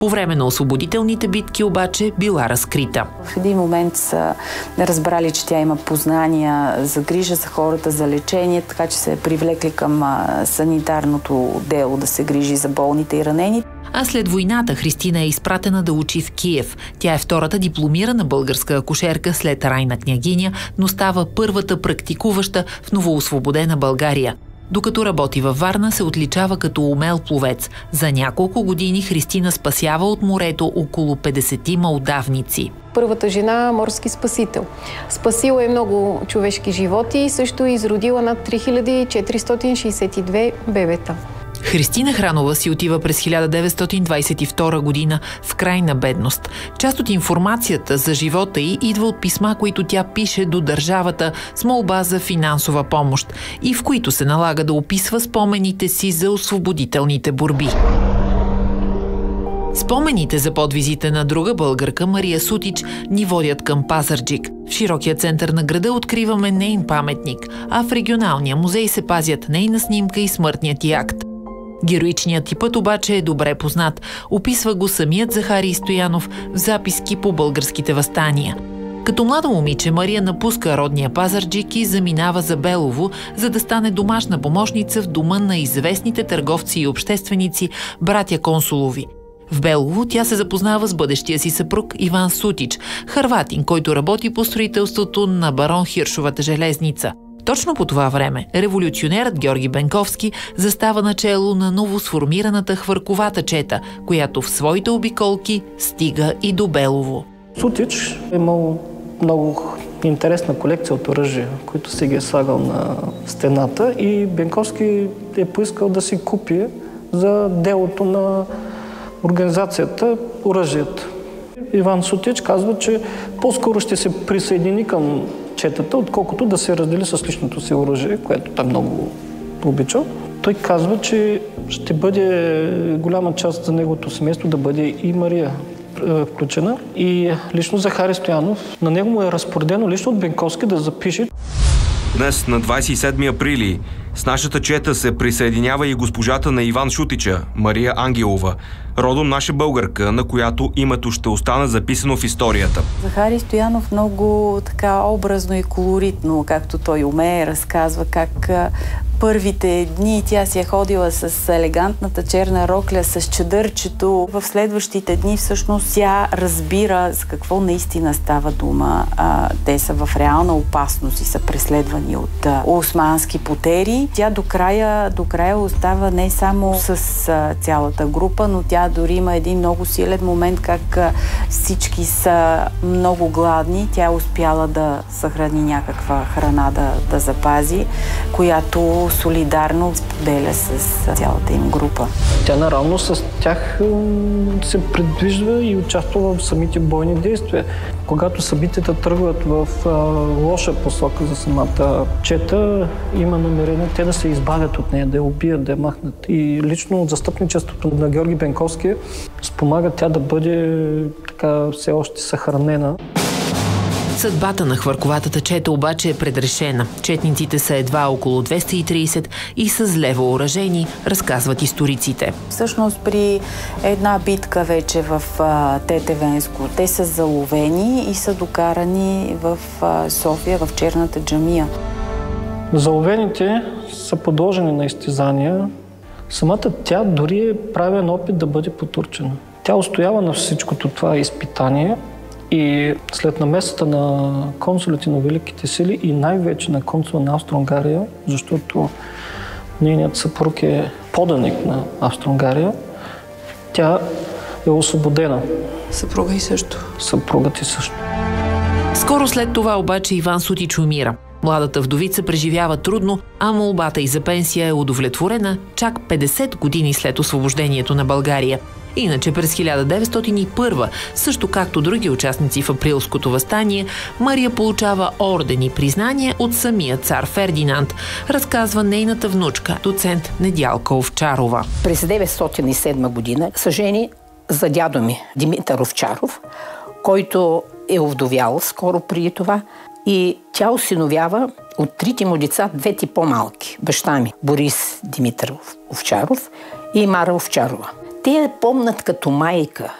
По време на освободителните битки обаче била разкрита. В един момент са разбрали, че тя има познания за грижа за хората, за лечение, така че се привлекли към санитарното дело да се грижи за болните и ранени. А след войната Христина е изпратена да учи в Киев. Тя е втората дипломирана българска акушерка след Райна Княгиня, но става първата практикуваща в новоосвободена България. Докато работи във Варна, се отличава като умел пловец. За няколко години Христина спасява от морето около 50 удавници. Първата жена морски спасител. Спасила е много човешки животи и също е изродила над 3462 бебета. Христина Хранова си отива през 1922 година в крайна бедност. Част от информацията за живота й идва от писма, които тя пише до държавата с молба за финансова помощ и в които се налага да описва спомените си за освободителните борби. Спомените за подвизите на друга българка, Мария Сутич, ни водят към Пазарджик. В широкия център на града откриваме нейн паметник, а в регионалния музей се пазят нейна снимка и смъртният й акт. Героичният ти път обаче е добре познат. Описва го самият Захарий Стоянов в записки по българските въстания. Като младо момиче Мария напуска родния Пазарджик и заминава за Белово, за да стане домашна помощница в дома на известните търговци и общественици, братя Консулови. В Белово тя се запознава с бъдещия си съпруг Иван Сутич, хърватин, който работи по строителството на барон Хиршовата железница. Точно по това време революционерът Георги Бенковски застава начело на новосформираната хвърковата чета, която в своите обиколки стига и до Белово. Сутич е имал много интересна колекция от оръжия, които си ги е слагал на стената и Бенковски е поискал да си купи за делото на организацията оръжията. Иван Сутич казва, че по-скоро ще се присъедини към четата, отколкото да се раздели с личното си оръжие, което той много обичал. Той казва, че ще бъде голяма част за неговото семейство да бъде и Мария включена. И лично Захарий Стоянов, на него му е разпоредено лично от Бенковски да запише. Днес, на 27 априли, с нашата чета се присъединява и госпожата на Иван Шутича, Мария Ангелова, родом наша българка, на която името ще остане записано в историята. Захарий Стоянов много така образно и колоритно, както той умее, разказва как първите дни тя си е ходила с елегантната черна рокля, с чадърчето. В следващите дни всъщност тя разбира за какво наистина става дума. Те са в реална опасност и са преследвани от османски потери. Тя до края остава не само с цялата група, но тя дори има един много силен момент, как всички са много гладни. Тя е успяла да съхрани някаква храна да запази, която солидарно споделя с цялата им група. Тя наравно с тях се предвижда и участва в самите бойни действия. Когато събитията тръгват в лоша посока за самата чета, има намерение те да се избавят от нея, да я убият, да я махнат. И лично от застъпничеството на Георги Бенковски спомага тя да бъде така все още съхранена. Съдбата на хвърковатата чета обаче е предрешена. Четниците са едва около 230 и са зле въоръжени, разказват историците. Всъщност при една битка вече в Тетевенско те са заловени и са докарани в София, в Черната джамия. Заловените са подложени на изтезания. Самата тя дори е правен опит да бъде потурчена. Тя устоява на всичкото това изпитание и след намесата на консулите на Великите сили и най-вече на консула на Австро-Унгария, защото нейният съпруг е поданик на Австро-Унгария, тя е освободена. Съпруга и също. Съпругът и също. Скоро след това обаче Иван Сутич умира. Младата вдовица преживява трудно, а молбата й за пенсия е удовлетворена чак 50 години след освобождението на България. Иначе през 1901, също както други участници в априлското въстание, Мария получава ордени и признания от самия цар Фердинанд, разказва нейната внучка, доцент Недялка Овчарова. През 1907 година се жени за дядо ми Димитър Овчаров, който е овдовял скоро преди това, и тя осиновява от трите му деца двете по-малки. Баща ми Борис Димитър Овчаров и Мара Овчарова. Те я помнят като майка.